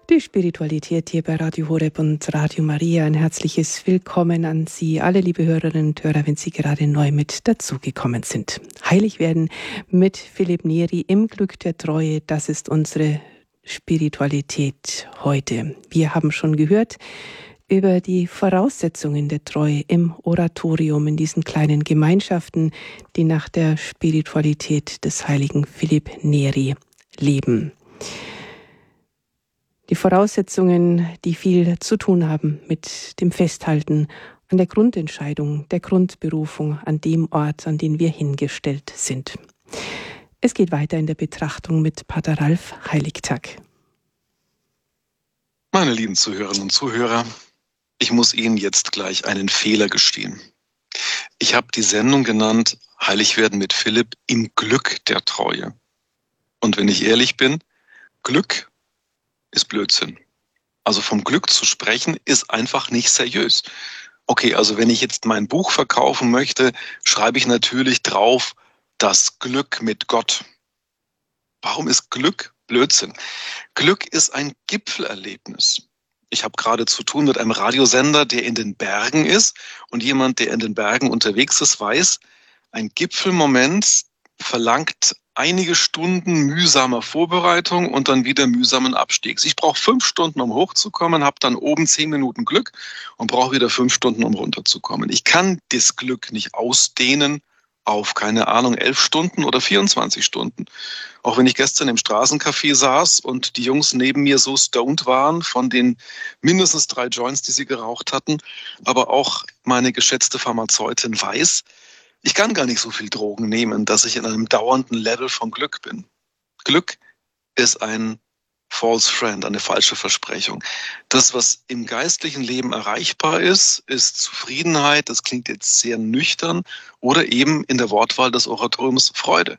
Die Spiritualität hier bei Radio Horeb und Radio Maria. Ein herzliches Willkommen an Sie, alle liebe Hörerinnen und Hörer, wenn Sie gerade neu mit dazugekommen sind. Heilig werden mit Philipp Neri im Glück der Treue, das ist unsere Spiritualität heute. Wir haben schon gehört über die Voraussetzungen der Treue im Oratorium, in diesen kleinen Gemeinschaften, die nach der Spiritualität des heiligen Philipp Neri leben. Die Voraussetzungen, die viel zu tun haben mit dem Festhalten an der Grundentscheidung, der Grundberufung, an dem Ort, an den wir hingestellt sind. Es geht weiter in der Betrachtung mit Pater Ralf Heiligtag. Meine lieben Zuhörerinnen und Zuhörer, ich muss Ihnen jetzt gleich einen Fehler gestehen. Ich habe die Sendung genannt, Heilig werden mit Philipp im Glück der Treue. Und wenn ich ehrlich bin, Glück ist Blödsinn. Also vom Glück zu sprechen, ist einfach nicht seriös. Okay, also wenn ich jetzt mein Buch verkaufen möchte, schreibe ich natürlich drauf, das Glück mit Gott. Warum ist Glück Blödsinn? Glück ist ein Gipfelerlebnis. Ich habe gerade zu tun mit einem Radiosender, der in den Bergen ist. Und jemand, der in den Bergen unterwegs ist, weiß, ein Gipfelmoment verlangt einige Stunden mühsamer Vorbereitung und dann wieder mühsamen Abstiegs. Ich brauche 5 Stunden, um hochzukommen, habe dann oben 10 Minuten Glück und brauche wieder 5 Stunden, um runterzukommen. Ich kann das Glück nicht ausdehnen auf, keine Ahnung, 11 Stunden oder 24 Stunden. Auch wenn ich gestern im Straßencafé saß und die Jungs neben mir so stoned waren von den mindestens 3 Joints, die sie geraucht hatten, aber auch meine geschätzte Pharmazeutin weiß, ich kann gar nicht so viel Drogen nehmen, dass ich in einem dauernden Level von Glück bin. Glück ist ein false friend, eine falsche Versprechung. Das, was im geistlichen Leben erreichbar ist, ist Zufriedenheit, das klingt jetzt sehr nüchtern, oder eben in der Wortwahl des Oratoriums Freude.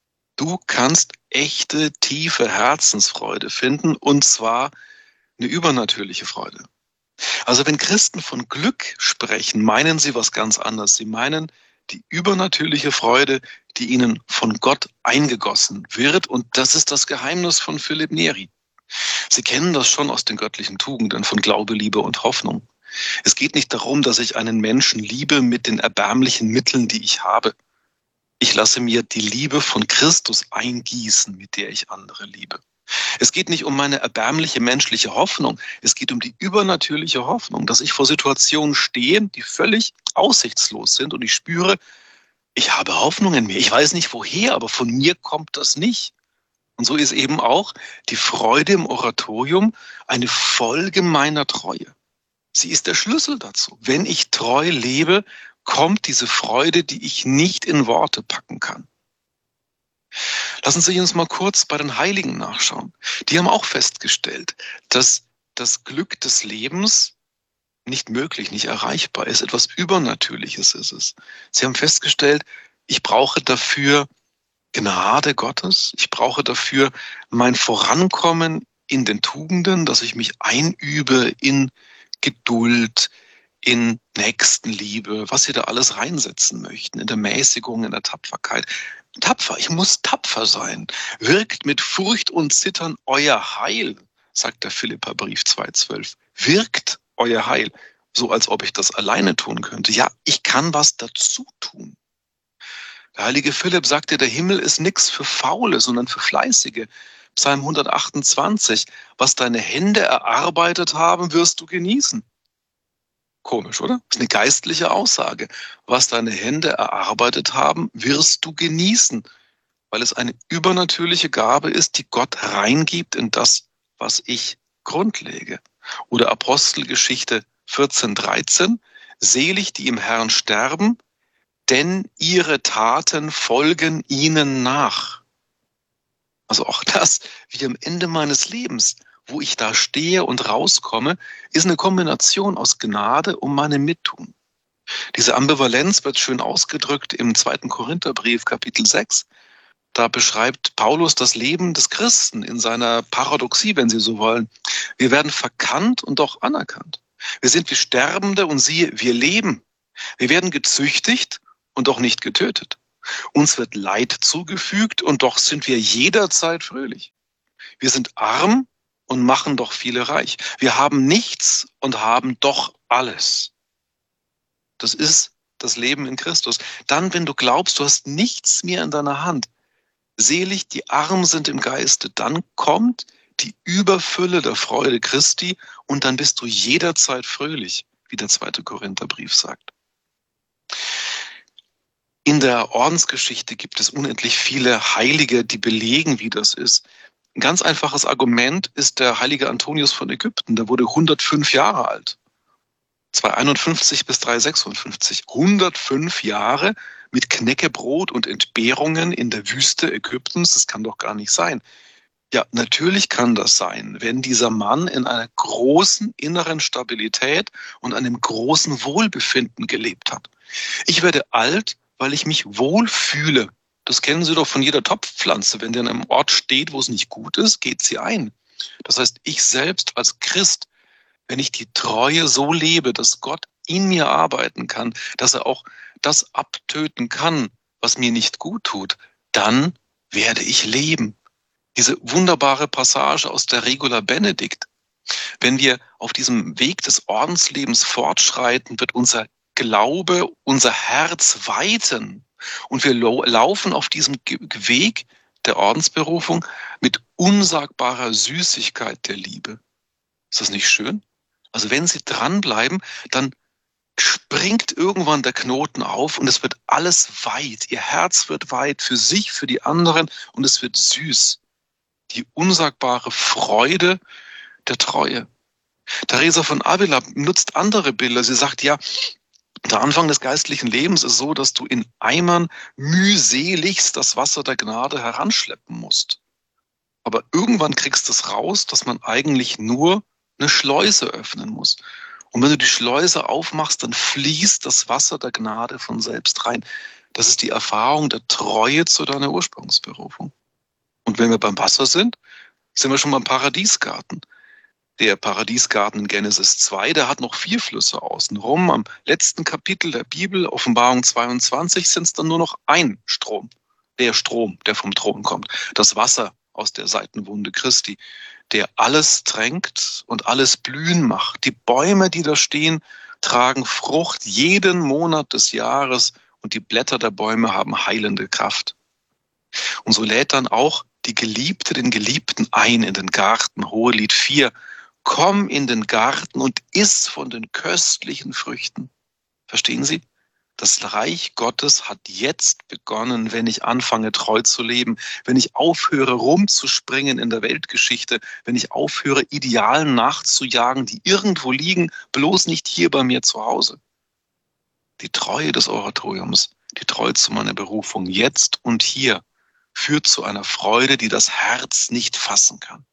Du kannst echte, tiefe Herzensfreude finden, und zwar eine übernatürliche Freude. Also wenn Christen von Glück sprechen, meinen sie was ganz anderes. Sie meinen die übernatürliche Freude, die ihnen von Gott eingegossen wird. Und das ist das Geheimnis von Philipp Neri. Sie kennen das schon aus den göttlichen Tugenden von Glaube, Liebe und Hoffnung. Es geht nicht darum, dass ich einen Menschen liebe mit den erbärmlichen Mitteln, die ich habe. Ich lasse mir die Liebe von Christus eingießen, mit der ich andere liebe. Es geht nicht um meine erbärmliche menschliche Hoffnung. Es geht um die übernatürliche Hoffnung, dass ich vor Situationen stehe, die völlig aussichtslos sind und ich spüre, ich habe Hoffnung in mir. Ich weiß nicht woher, aber von mir kommt das nicht. Und so ist eben auch die Freude im Oratorium eine Folge meiner Treue. Sie ist der Schlüssel dazu. Wenn ich treu lebe, kommt diese Freude, die ich nicht in Worte packen kann. Lassen Sie uns mal kurz bei den Heiligen nachschauen. Die haben auch festgestellt, dass das Glück des Lebens nicht möglich, nicht erreichbar ist. Etwas Übernatürliches ist es. Sie haben festgestellt, ich brauche dafür Gnade Gottes. Ich brauche dafür mein Vorankommen in den Tugenden, dass ich mich einübe in Geduld, in Nächstenliebe, was Sie da alles reinsetzen möchten, in der Mäßigung, in der Tapferkeit. Tapfer, ich muss tapfer sein. Wirkt mit Furcht und Zittern euer Heil, sagt der Philipperbrief 2,12. Wirkt euer Heil, so als ob ich das alleine tun könnte. Ja, ich kann was dazu tun. Der heilige Philipp sagte, der Himmel ist nichts für Faule, sondern für Fleißige. Psalm 128, was deine Hände erarbeitet haben, wirst du genießen. Komisch, oder? Das ist eine geistliche Aussage. Was deine Hände erarbeitet haben, wirst du genießen, weil es eine übernatürliche Gabe ist, die Gott reingibt in das, was ich grundlege. Oder Apostelgeschichte 14,13, selig, die im Herrn sterben, denn ihre Taten folgen ihnen nach. Also auch das, wie am Ende meines Lebens, wo ich da stehe und rauskomme, ist eine Kombination aus Gnade und meinem Mittun. Diese Ambivalenz wird schön ausgedrückt im 2. Korintherbrief, Kapitel 6. Da beschreibt Paulus das Leben des Christen in seiner Paradoxie, wenn Sie so wollen. Wir werden verkannt und doch anerkannt. Wir sind wie Sterbende und siehe, wir leben. Wir werden gezüchtigt und doch nicht getötet. Uns wird Leid zugefügt und doch sind wir jederzeit fröhlich. Wir sind arm und machen doch viele reich. Wir haben nichts und haben doch alles. Das ist das Leben in Christus. Dann, wenn du glaubst, du hast nichts mehr in deiner Hand, selig die Armen sind im Geiste, dann kommt die Überfülle der Freude Christi und dann bist du jederzeit fröhlich, wie der 2. Korintherbrief sagt. In der Ordensgeschichte gibt es unendlich viele Heilige, die belegen, wie das ist. Ein ganz einfaches Argument ist der heilige Antonius von Ägypten. Der wurde 105 Jahre alt. 251 bis 356. 105 Jahre mit Knäckebrot und Entbehrungen in der Wüste Ägyptens. Das kann doch gar nicht sein. Ja, natürlich kann das sein, wenn dieser Mann in einer großen inneren Stabilität und einem großen Wohlbefinden gelebt hat. Ich werde alt, weil ich mich wohlfühle. Das kennen Sie doch von jeder Topfpflanze. Wenn die an einem Ort steht, wo es nicht gut ist, geht sie ein. Das heißt, ich selbst als Christ, wenn ich die Treue so lebe, dass Gott in mir arbeiten kann, dass er auch das abtöten kann, was mir nicht gut tut, dann werde ich leben. Diese wunderbare Passage aus der Regula Benedict. Wenn wir auf diesem Weg des Ordenslebens fortschreiten, wird unser Glaube, unser Herz weiten. Und wir laufen auf diesem Weg der Ordensberufung mit unsagbarer Süßigkeit der Liebe. Ist das nicht schön? Also wenn Sie dranbleiben, dann springt irgendwann der Knoten auf und es wird alles weit. Ihr Herz wird weit für sich, für die anderen und es wird süß. Die unsagbare Freude der Treue. Teresa von Avila nutzt andere Bilder. Sie sagt, ja, der Anfang des geistlichen Lebens ist so, dass du in Eimern mühseligst das Wasser der Gnade heranschleppen musst. Aber irgendwann kriegst du es raus, dass man eigentlich nur eine Schleuse öffnen muss. Und wenn du die Schleuse aufmachst, dann fließt das Wasser der Gnade von selbst rein. Das ist die Erfahrung der Treue zu deiner Ursprungsberufung. Und wenn wir beim Wasser sind wir schon beim Paradiesgarten. Der Paradiesgarten in Genesis 2, der hat noch 4 Flüsse außenrum. Am letzten Kapitel der Bibel, Offenbarung 22, sind es dann nur noch ein Strom. Der Strom, der vom Thron kommt. Das Wasser aus der Seitenwunde Christi, der alles tränkt und alles blühen macht. Die Bäume, die da stehen, tragen Frucht jeden Monat des Jahres und die Blätter der Bäume haben heilende Kraft. Und so lädt dann auch die Geliebte den Geliebten ein in den Garten. Hohelied 4. Komm in den Garten und iss von den köstlichen Früchten. Verstehen Sie? Das Reich Gottes hat jetzt begonnen, wenn ich anfange, treu zu leben, wenn ich aufhöre, rumzuspringen in der Weltgeschichte, wenn ich aufhöre, Idealen nachzujagen, die irgendwo liegen, bloß nicht hier bei mir zu Hause. Die Treue des Oratoriums, die Treue zu meiner Berufung, jetzt und hier, führt zu einer Freude, die das Herz nicht fassen kann.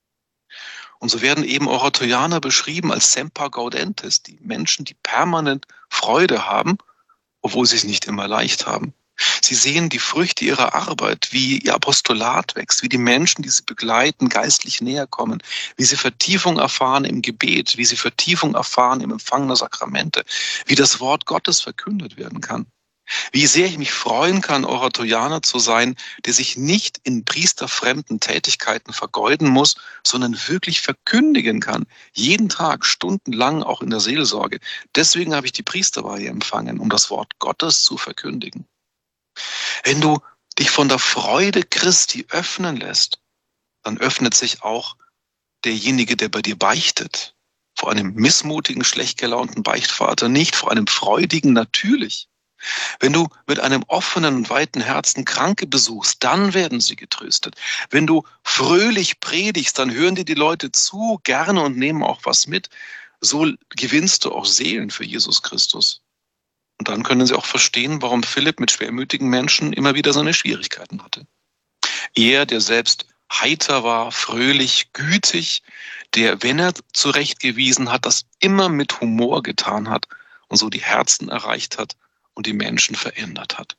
Und so werden eben Oratorianer beschrieben als Semper Gaudentes, die Menschen, die permanent Freude haben, obwohl sie es nicht immer leicht haben. Sie sehen die Früchte ihrer Arbeit, wie ihr Apostolat wächst, wie die Menschen, die sie begleiten, geistlich näher kommen, wie sie Vertiefung erfahren im Gebet, wie sie Vertiefung erfahren im Empfang der Sakramente, wie das Wort Gottes verkündet werden kann. Wie sehr ich mich freuen kann, Oratorianer zu sein, der sich nicht in priesterfremden Tätigkeiten vergeuden muss, sondern wirklich verkündigen kann. Jeden Tag, stundenlang, auch in der Seelsorge. Deswegen habe ich die Priesterweihe empfangen, um das Wort Gottes zu verkündigen. Wenn du dich von der Freude Christi öffnen lässt, dann öffnet sich auch derjenige, der bei dir beichtet. Vor einem missmutigen, schlecht gelaunten Beichtvater nicht, vor einem freudigen natürlich. Wenn du mit einem offenen und weiten Herzen Kranke besuchst, dann werden sie getröstet. Wenn du fröhlich predigst, dann hören dir die Leute zu, gerne und nehmen auch was mit. So gewinnst du auch Seelen für Jesus Christus. Und dann können sie auch verstehen, warum Philipp mit schwermütigen Menschen immer wieder seine Schwierigkeiten hatte. Er, der selbst heiter war, fröhlich, gütig, der, wenn er zurechtgewiesen hat, das immer mit Humor getan hat und so die Herzen erreicht hat und die Menschen verändert hat.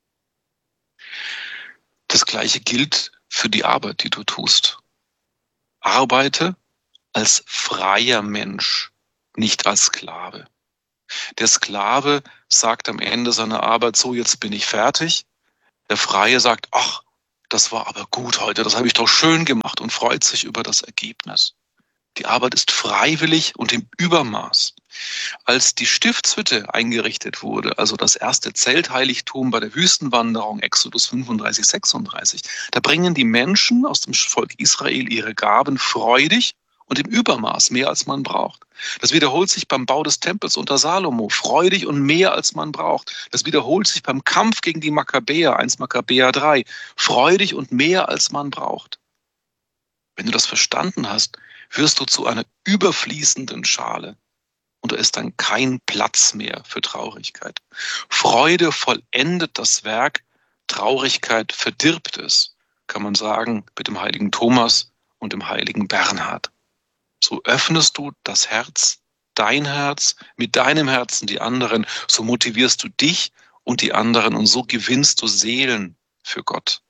Das Gleiche gilt für die Arbeit, die du tust. Arbeite als freier Mensch, nicht als Sklave. Der Sklave sagt am Ende seiner Arbeit, so, jetzt bin ich fertig. Der Freie sagt, ach, das war aber gut heute, das habe ich doch schön gemacht und freut sich über das Ergebnis. Die Arbeit ist freiwillig und im Übermaß. Als die Stiftshütte eingerichtet wurde, also das erste Zeltheiligtum bei der Wüstenwanderung, Exodus 35, 36, da bringen die Menschen aus dem Volk Israel ihre Gaben freudig und im Übermaß, mehr als man braucht. Das wiederholt sich beim Bau des Tempels unter Salomo, freudig und mehr als man braucht. Das wiederholt sich beim Kampf gegen die Makkabäer, 1 Makkabäer 3, freudig und mehr als man braucht. Wenn du das verstanden hast, wirst du zu einer überfließenden Schale und da ist dann kein Platz mehr für Traurigkeit. Freude vollendet das Werk, Traurigkeit verdirbt es, kann man sagen, mit dem heiligen Thomas und dem heiligen Bernhard. So öffnest du das Herz, dein Herz, mit deinem Herzen die anderen, so motivierst du dich und die anderen und so gewinnst du Seelen für Gott.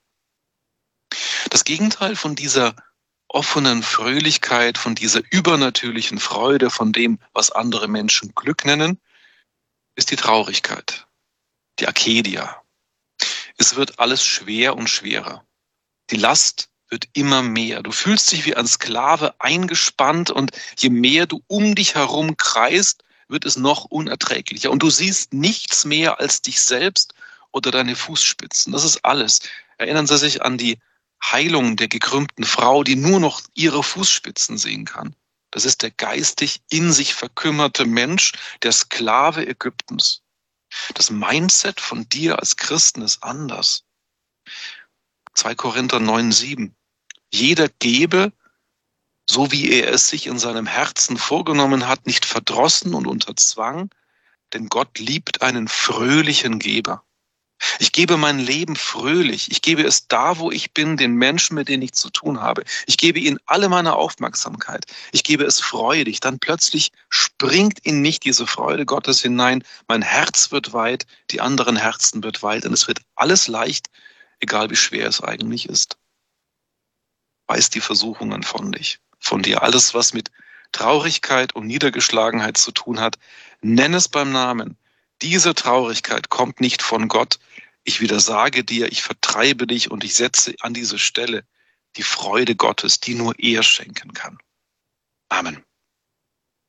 Das Gegenteil von dieser offenen Fröhlichkeit, von dieser übernatürlichen Freude, von dem, was andere Menschen Glück nennen, ist die Traurigkeit, die Akedia. Es wird alles schwer und schwerer. Die Last wird immer mehr. Du fühlst dich wie ein Sklave eingespannt und je mehr du um dich herum kreist, wird es noch unerträglicher. Und du siehst nichts mehr als dich selbst oder deine Fußspitzen. Das ist alles. Erinnern Sie sich an die Heilung der gekrümmten Frau, die nur noch ihre Fußspitzen sehen kann. Das ist der geistig in sich verkümmerte Mensch, der Sklave Ägyptens. Das Mindset von dir als Christen ist anders. 2 Korinther 9,7. Jeder gebe, so wie er es sich in seinem Herzen vorgenommen hat, nicht verdrossen und unter Zwang, denn Gott liebt einen fröhlichen Geber. Ich gebe mein Leben fröhlich. Ich gebe es da, wo ich bin, den Menschen, mit denen ich zu tun habe. Ich gebe ihnen alle meine Aufmerksamkeit. Ich gebe es freudig. Dann plötzlich springt in mich diese Freude Gottes hinein. Mein Herz wird weit, die anderen Herzen wird weit. Und es wird alles leicht, egal wie schwer es eigentlich ist. Weiß die Versuchungen von dir. Alles, was mit Traurigkeit und Niedergeschlagenheit zu tun hat, nenn es beim Namen. Diese Traurigkeit kommt nicht von Gott. Ich widersage dir, ich vertreibe dich und ich setze an diese Stelle die Freude Gottes, die nur er schenken kann. Amen.